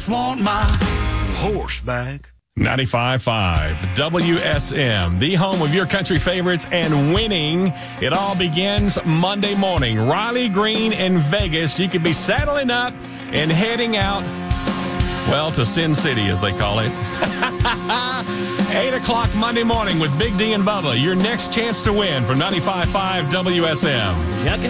just want my horse back. 95.5 WSM, the home of your country favorites and winning. It all begins Monday morning. Riley Green in Vegas. You could be saddling up and heading out, well, to Sin City, as they call it. 8 o'clock Monday morning with Big D and Bubba. Your next chance to win from 95.5 WSM.